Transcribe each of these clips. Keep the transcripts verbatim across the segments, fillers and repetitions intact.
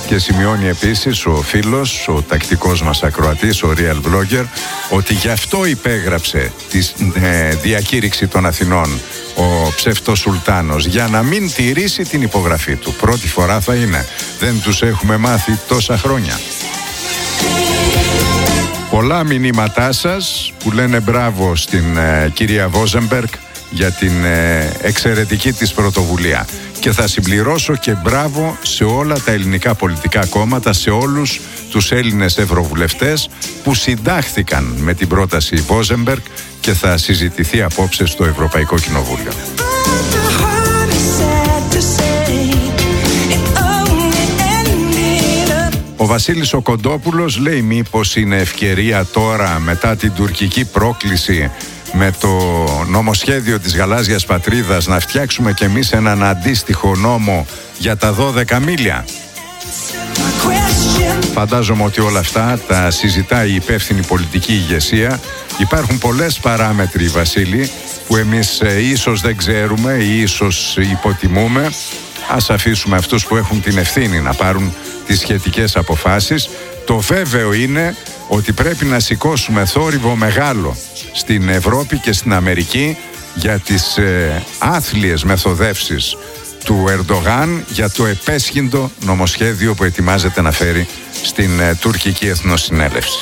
Και σημειώνει επίσης ο φίλος, ο τακτικός μας ακροατής, ο Real Blogger, ότι γι' αυτό υπέγραψε τη ε, διακήρυξη των Αθηνών ο ψευτοσουλτάνος, για να μην τηρήσει την υπογραφή του. Πρώτη φορά θα είναι. Δεν τους έχουμε μάθει τόσα χρόνια. Πολλά μηνύματά σας που λένε μπράβο στην ε, κυρία Βόζεμπεργκ για την ε, εξαιρετική της πρωτοβουλία. Και θα συμπληρώσω και μπράβο σε όλα τα ελληνικά πολιτικά κόμματα, σε όλους τους Έλληνες ευρωβουλευτές που συντάχθηκαν με την πρόταση Βόζεμπεργκ και θα συζητηθεί απόψε στο Ευρωπαϊκό Κοινοβούλιο. Ο Βασίλης ο Κοντόπουλος λέει μήπως είναι ευκαιρία τώρα μετά την τουρκική πρόκληση με το νομοσχέδιο της γαλάζιας πατρίδας να φτιάξουμε κι εμείς έναν αντίστοιχο νόμο για τα δώδεκα μίλια. Φαντάζομαι ότι όλα αυτά τα συζητάει η υπεύθυνη πολιτική ηγεσία. Υπάρχουν πολλές παράμετροι, Βασίλη, που εμείς ε, ίσως δεν ξέρουμε ή ίσως υποτιμούμε. Ας αφήσουμε αυτούς που έχουν την ευθύνη να πάρουν τις σχετικές αποφάσεις. Το βέβαιο είναι ότι πρέπει να σηκώσουμε θόρυβο μεγάλο στην Ευρώπη και στην Αμερική για τις ε, άθλιες μεθοδεύσεις του Ερντογάν για το επέσχυντο νομοσχέδιο που ετοιμάζεται να φέρει στην ε, τουρκική εθνοσυνέλευση.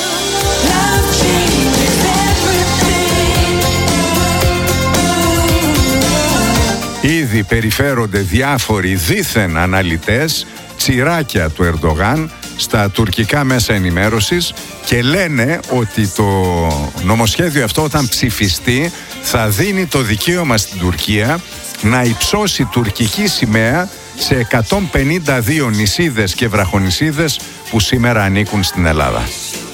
Ήδη περιφέρονται διάφοροι δήθεν αναλυτές, τσιράκια του Ερντογάν στα τουρκικά μέσα ενημέρωσης και λένε ότι το νομοσχέδιο αυτό όταν ψηφιστεί θα δίνει το δικαίωμα στην Τουρκία να υψώσει τουρκική σημαία σε εκατόν πενήντα δύο νησίδες και βραχονησίδες που σήμερα ανήκουν στην Ελλάδα.